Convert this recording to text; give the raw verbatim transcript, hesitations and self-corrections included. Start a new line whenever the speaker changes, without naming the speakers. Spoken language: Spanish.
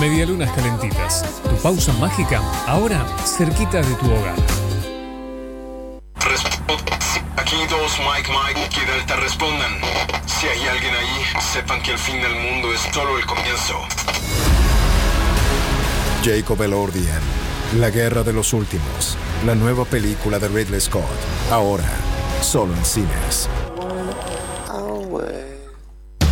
Medialunas calentitas. Tu pausa mágica, ahora cerquita de tu hogar.
Aquí dos Mike Mike que Delta respondan. Si hay alguien ahí, sepan que el fin del mundo es solo el comienzo.
Jacob Elordian, La Guerra de los Últimos, la nueva película de Ridley Scott, ahora solo en cines.